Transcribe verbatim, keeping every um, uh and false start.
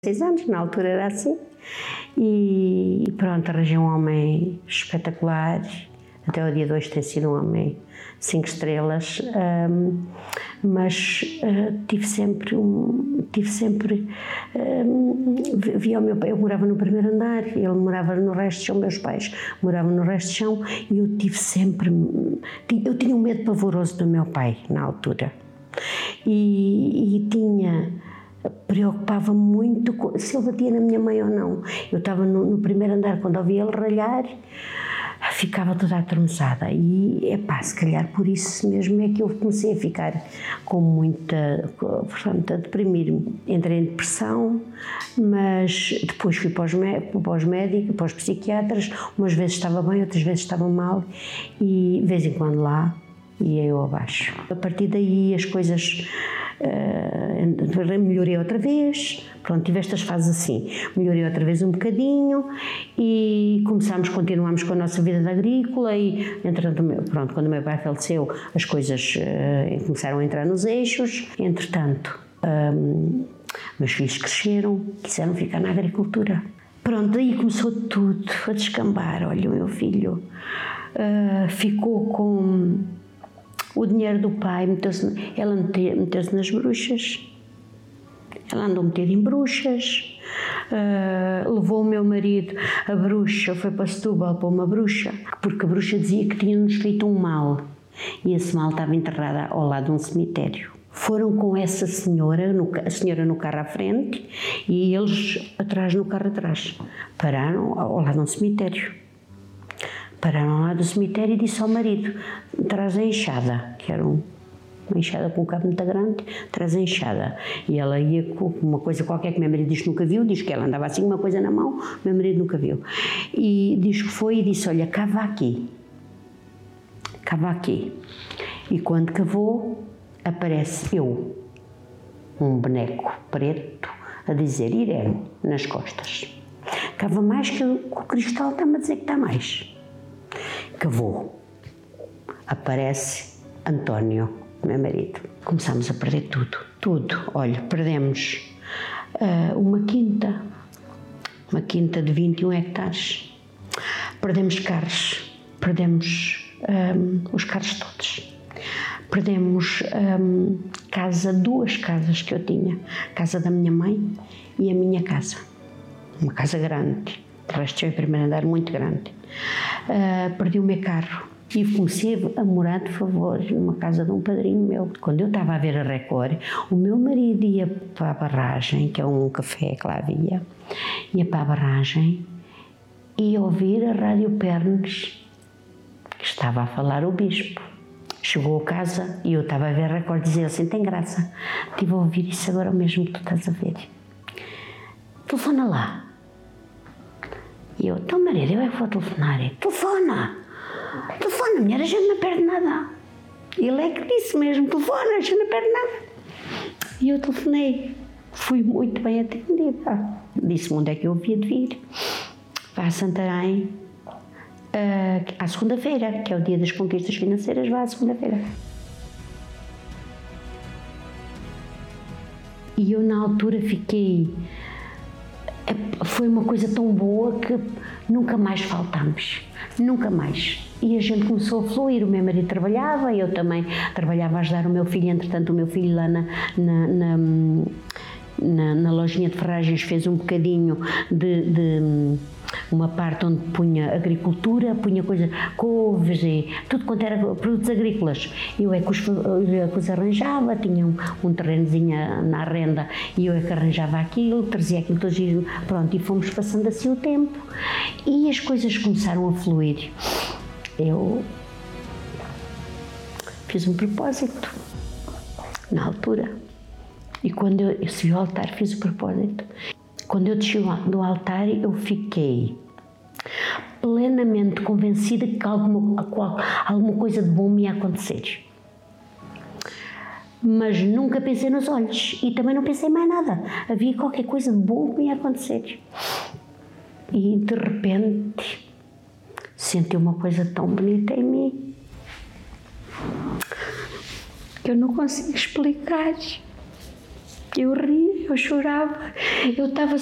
seis anos, na altura era assim, e pronto, arranjei um homem espetacular, até o dia de hoje tem sido um homem cinco estrelas, um, mas uh, tive sempre, um, tive sempre, um, via o meu pai, eu morava no primeiro andar, ele morava no resto de chão, meus pais moravam no resto de chão, e eu tive sempre, eu tinha um medo pavoroso do meu pai, na altura, e, e tinha... preocupava-me muito com, se ele batia na minha mãe ou não. Eu estava no, no primeiro andar, quando ouvia ele ralhar, ficava toda atremessada. E, epá, se calhar por isso mesmo é que eu comecei a ficar com muita, portanto, a deprimir-me. Entrei em depressão, mas depois fui para os, para os médicos, para os psiquiatras. Umas vezes estava bem, outras vezes estava mal, e de vez em quando lá ia eu abaixo. A partir daí as coisas... Uh, melhorei outra vez, pronto, tive estas fases assim, melhorei outra vez um bocadinho e começámos, continuámos com a nossa vida de agrícola e, entretanto, pronto, quando o meu pai faleceu, as coisas uh, começaram a entrar nos eixos, entretanto, um, meus filhos cresceram, quiseram ficar na agricultura. Pronto, daí começou tudo a descambar. Olha, o meu filho uh, ficou com... o dinheiro do pai, meteu-se, ela meteu-se nas bruxas, ela andou metida em bruxas, uh, levou o meu marido, a bruxa, foi para Setúbal para uma bruxa, porque a bruxa dizia que tinha-nos feito um mal, e esse mal estava enterrada ao lado de um cemitério. Foram com essa senhora, no, a senhora no carro à frente, e eles atrás no carro atrás, pararam ao lado de um cemitério. Pararam lá do cemitério e disse ao marido, traz a enxada, que era um, uma enxada com um cabo muito grande, traz a enxada. E ela ia com uma coisa qualquer que meu marido diz que nunca viu, diz que ela andava assim, uma coisa na mão, meu marido nunca viu. E diz que foi e disse, olha, cava aqui, cava aqui. E quando cavou, aparece eu, um boneco preto, a dizer, Irene, nas costas. Cava mais que o, o cristal está-me a dizer que está mais. Cavou, aparece António, meu marido. Começámos a perder tudo, tudo. Olha, perdemos uh, uma quinta, uma quinta de vinte e um hectares. Perdemos carros, perdemos um, os carros todos. Perdemos um, casa, duas casas que eu tinha. A casa da minha mãe e a minha casa. Uma casa grande, de resto tinha um primeiro andar muito grande. Uh, perdi o meu carro e comecei a morar de favor numa casa de um padrinho meu. Quando eu estava a ver a Record, o meu marido ia para a barragem, que é um café que lá havia, ia para a barragem e ia ouvir a Rádio Pernes, que estava a falar o bispo. Chegou a casa e eu estava a ver a Record e dizia assim, tem graça, estive a ouvir isso agora mesmo que tu estás a ver. Telefona lá. E eu, então marido, eu é que vou telefonar. Telefona! Telefona, mulher, a gente não perde nada. Ele é que disse mesmo, telefona, a gente não perde nada. E eu telefonei. Fui muito bem atendida. Disse-me onde é que eu havia de vir. Vá a Santarém, uh, à segunda-feira, que é o dia das conquistas financeiras, vá à segunda-feira. E eu na altura fiquei... Foi uma coisa tão boa que nunca mais faltámos, nunca mais. E a gente começou a fluir, o meu marido trabalhava, eu também trabalhava a ajudar o meu filho, entretanto o meu filho lá na, na, na, na, na lojinha de ferragens fez um bocadinho de, de uma parte onde punha agricultura, punha coisa, couves e tudo quanto era produtos agrícolas. Eu é que os, eu é que os arranjava, tinha um, um terrenozinho na renda e eu é que arranjava aquilo, trazia aquilo todos os dias, pronto, e fomos passando assim o tempo e as coisas começaram a fluir. Eu fiz um propósito na altura e quando eu, eu subi ao altar fiz o propósito. Quando eu desci do altar, eu fiquei plenamente convencida que alguma, alguma coisa de bom me ia acontecer. Mas nunca pensei nos olhos e também não pensei mais nada. Havia qualquer coisa de bom que me ia acontecer. E de repente senti uma coisa tão bonita em mim que eu não consigo explicar. Eu ria, eu chorava, eu estava